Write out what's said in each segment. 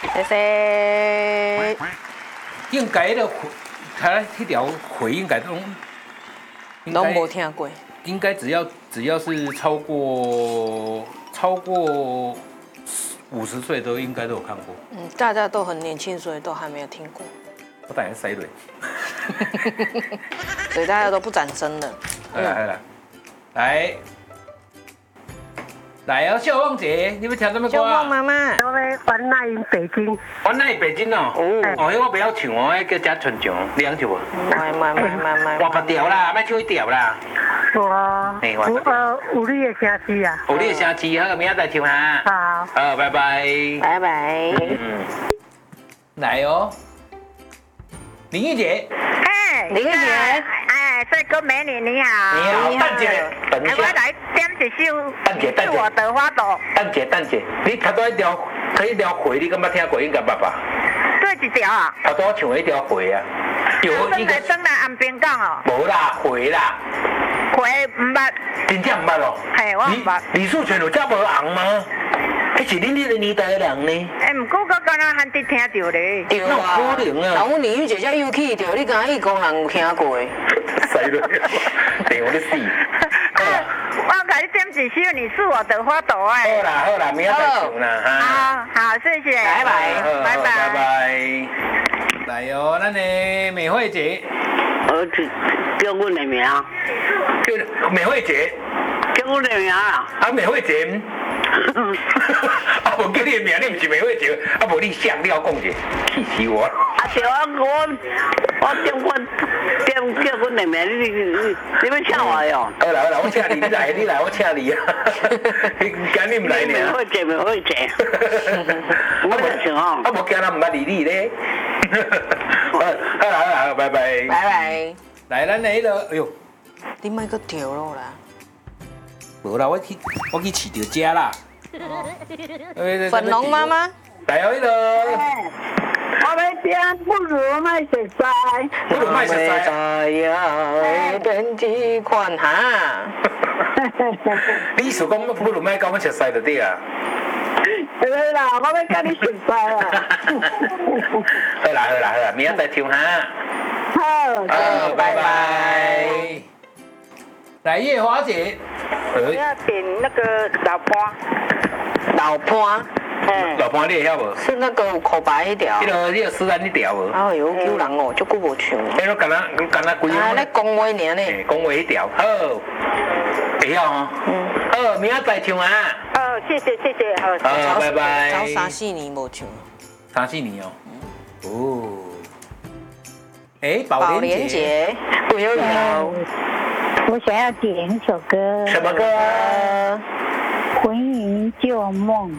谢谢。 应该的他那条回应该都没听过。 应该只要是超过50岁都应该都有看过。 大家都很年轻，所以都还没有听过。 我等下塞蕊。 所以大家都不展声了。 来哦，秀凤姐，你们听什么歌秀凤妈妈， 我要还那因北京。 还那因北京哦。哦，迄我不要唱哦，迄叫贾春强，你晓唱无？ 买。 换别条啦，莫唱迄条啦。 有你的声枝啊。 有你的声枝，好，明仔再唱哈。 好。 好，拜拜。 拜拜。 来哦，林玉姐。 林玉姐。 帅哥美女你好。 你好，蛋姐。等一下。 我来点一首。 蛋姐。 是我的花朵。 蛋姐，你头拄一条回，你敢捌听过？应该捌吧？ 对一条啊。 头拄我唱一条回啊。有一个。 登来安平港哦。 无啦，回啦。 回唔捌。 真正唔捌哦。 嘿，我唔捌。 李树全有这无红吗？迄是恁迄个年代的人呢？ 毋过我敢若还得听到咧。 对啊。可能啊。阮林玉姐才有气着，你敢义工人有听过？ 犀利，对我咧死。 我给你点一首，你是我的花朵哎。 好啦，明仔再唱啦。 好，谢谢。 拜拜。 来哦，咱的美惠姐。 叫阮的名。 叫美惠姐。 叫阮的名啊。 美惠姐。无叫你的名，你唔是美惠姐，无你像你要讲者，气死我！ 对啊，我点叫阮的名，你要请我哟？ 好啦，我请你来，我请你啊！今日唔来呢？ 美惠姐。我来唱哦。 无惊人唔捌理你咧。好啦，拜拜。来，咱迄个，哎呦， 你莫搁跳咯啦。 无啦，我去饲着只啦。 粉龙妈妈。 来哦，迄个。 我要点不如卖食菜， 不如卖食菜呀，变几款哈。 你意思讲不如卖讲我食菜就对啊。 对啦，我要跟你食菜啦。 好啦，明仔再唱哈。 好， 拜拜。来，叶华姐。 我要点那个老潘。 老潘。 老潘你会晓无？ 是那个口白迄条。 迄个丝安迄条无？ 哎呦，救人哦，足久无唱。 迄个敢若规个。 咧讲话尔呢。 讲话迄条，好，会晓哦。好，明仔再唱啊。 谢谢， 好，拜拜。 早3-4年无唱。 3-4年哦。宝莲姐， 不要聊。 我想要点一首歌。 什么歌？ 魂萦旧梦。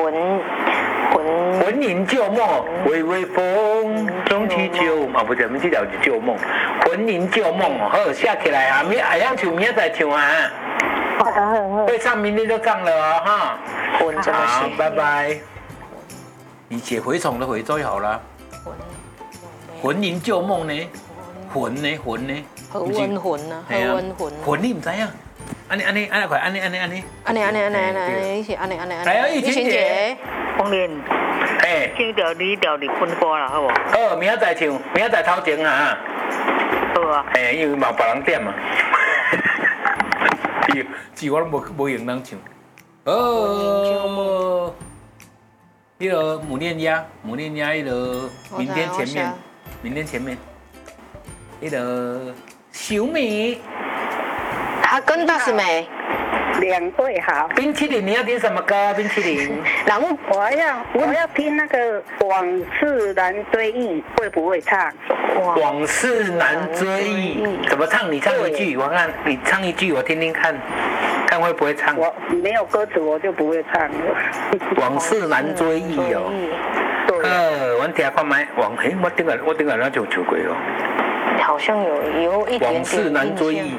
魂萦旧梦，微微风中起旧梦，不是，这条是旧梦。魂萦旧梦，好，写起来啊！会晓唱，明仔再唱啊。会唱，明天就唱了哦，哈。好，拜拜。你写蛔虫的蛔最好了。魂萦旧梦呢？魂呢？ 何温魂啊？何温魂？ 魂你唔知啊？安尼，快，安尼。 是安尼。 来啊，玉琴姐。 红莲。唱到你调你分歌啦，好无？ 好，明仔再唱，明仔再头前啊。 好啊。 因为嘛别人点嘛。只我都无用人唱。哦。迄个母恋鸭，迄个明天前面，迄个小米。 阿根大师妹。 2对好。 冰淇淋，你要点什么歌？冰淇淋。 然后我要听那个《往事难追忆》，会不会唱？ 往事难追忆，怎么唱？你唱一句，我看你唱一句，我听听看，看会不会唱。 我没有歌词，我就不会唱了。 往事难追忆哦。我听看麦，我顶下那就唱过哦。 好像有一点点。 往事难追忆。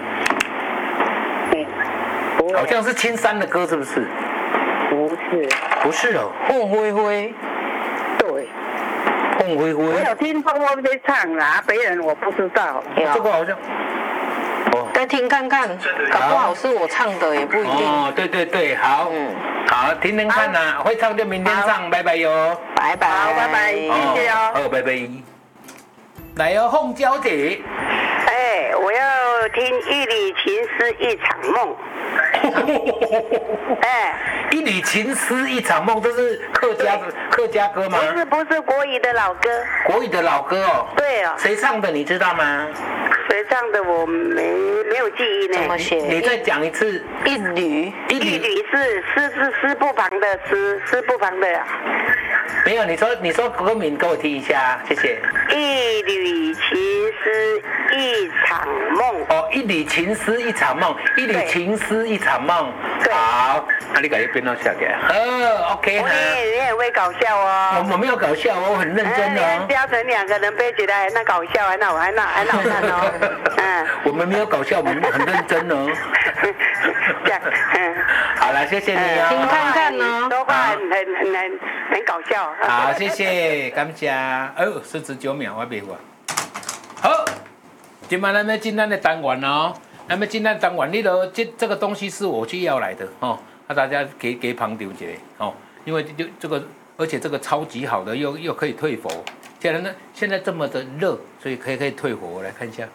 好像是青山的歌，是不是？不是哦。 凤飞飞。 对。 凤飞飞。 我有听凤飞飞唱啦，别人我不知道。 这个好像。 再听看看，搞不好是我唱的也不一定。 哦，对对对，好，好，听听看呐，会唱就明天唱，拜拜哟。 拜拜， 好，拜拜，谢谢哦。 好，拜拜。来哟，凤娇姐。 哎，我要听一缕情丝一场梦。哎， 一缕情丝一场梦，这是客家歌吗？ 不是国语的老歌。 国语的老歌哦。 对哦。 谁唱的你知道吗？ 谁唱的我没有记忆呢。 怎么写？ 你再讲一次。 一缕是诗不旁的诗不旁的。 没有，你说歌名给我听一下，谢谢。 一缕情丝一场梦。 哦，一缕情丝一场梦，一缕情丝一场梦。 对。 好，那你把它编到下来。OK 哈。 你很会搞笑哦。 我没有搞笑，我很认真哦。 标成2个人背起来，那搞笑，还闹看哦。 我们没有搞笑，我们很认真哦。 这样， 好了，谢谢你哦。 听看看哦。 说话很搞笑。 好，谢谢，感谢。49秒，我袂话。好，今晚咱要进咱的单元哦。咱要进咱单元，这个东西是我去要来的哦。大家给旁丢一下哦，因为这个，而且这个超级好的，又可以退火。现在这么的热，所以可以退火。我来看一下。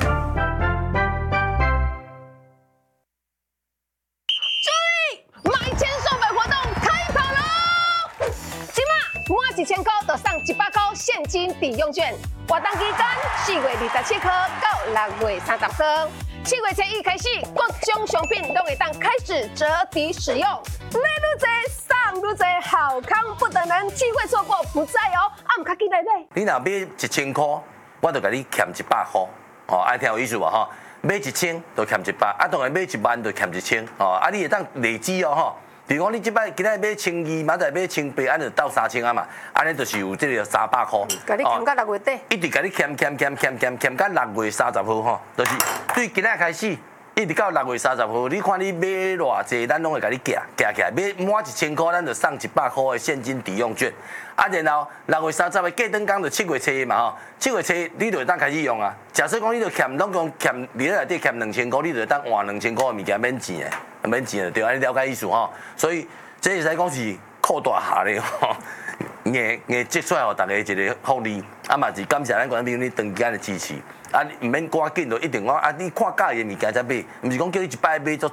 满1000块就送100块现金抵用券，活动期间4月27号到6月30号，7月初1开始，各种商品都会当开始折抵使用，买愈多送愈多，好康不等人，机会错过不再哦！唔卡记来买。 你若买1000块，我就给你欠100块，哦，爱听有意思无吼？买1000就欠100，当然买1万就欠1000，哦，你会当累积哦吼。比如讲，你即摆今仔买1200，明仔买1800，安就到3000啊嘛，安尼就是有这个300块。 甲你欠到6月底。 一直甲你欠到6月30号吼，就是对今仔开始，一直到6月30号，你看你买偌济，咱拢会甲你夹起来，买满1000块，咱就送100块的现金抵用券。然后6月30号过灯工就7月初嘛吼，7月初你就会当开始用啊。假设讲你就欠总共欠你内底欠2000块，你就会当换2000块的物件免钱的。免钱的对，安尼了解意思吼，所以这会使讲是扩大下咧吼，硬积出来互大家一个福利，嘛是感谢咱观众朋友你长期的支持，唔免赶紧就一定讲你看介意的物件才买，唔是讲叫你100买足。